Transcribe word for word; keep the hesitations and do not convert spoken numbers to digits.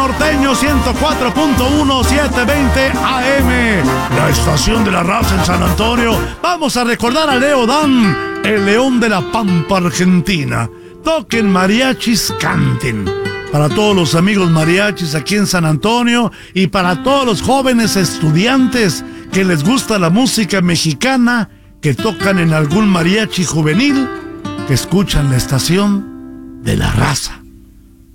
Norteño ciento cuatro punto uno, setecientos veinte A M, la estación de la raza en San Antonio. Vamos a recordar a Leo Dan, el león de la Pampa Argentina. Toquen mariachis, canten. Para todos los amigos mariachis aquí en San Antonio y para todos los jóvenes estudiantes que les gusta la música mexicana, que tocan en algún mariachi juvenil, que escuchan la estación de la raza.